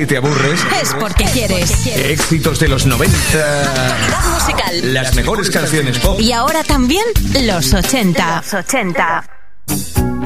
Si te aburres, es porque quieres. Éxitos de los 90. Actualidad musical. Las mejores canciones pop. Y ahora también los 80.